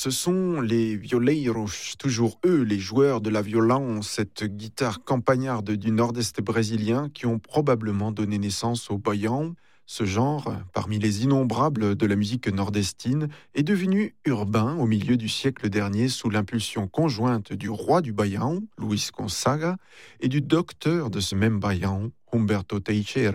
Ce sont les violeiros, toujours eux, les joueurs de la violon, cette guitare campagnarde du nord-est brésilien, qui ont probablement donné naissance au baião. Ce genre, parmi les innombrables de la musique nordestine, est devenu urbain au milieu du siècle dernier sous l'impulsion conjointe du roi du baião, Luís Gonzaga, et du docteur de ce même baião, Humberto Teixeira.